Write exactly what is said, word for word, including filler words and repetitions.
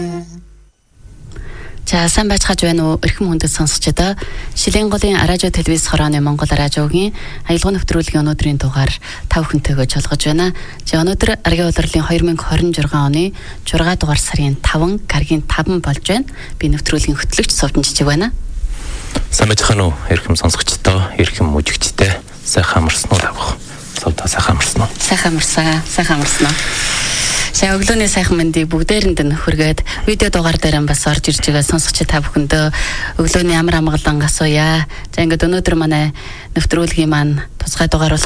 За сайн байцгааж байна уу эрхэм хүндэт сонсогчдоо. Шилийн голын радио телевиз хорооны Монгол радиогийн аялал нэвтрүүлгийн өнөөдрийн дугаар тав хүнтэйгөө жолгож байна. За өнөөдөр аргийн улирлын two thousand twenty-six оны six дугаар сарын five гаргийн five болж байна. Би нэвтрүүлгийн хөтлөгч Сувдан Жижиг байна. Сайн байцгаана уу эрхэм сонсогчдоо, эрхэм мужигчтэй. Сайхан амарсан уу тавах. Сувдан сайхан амарсан уу? Сайхан амарсан, сайхан амарсан уу? За өглөөний сайхан мэндийг бүгдээрэнд нь хүргээд видео дугаар дээр бас орж ирж байгаа сонсогч та бүхэндөө өглөөний амар амгалан асууя. За ингээд өнөөдөр манай нэвтрүүлгийн маань тусгай дугаар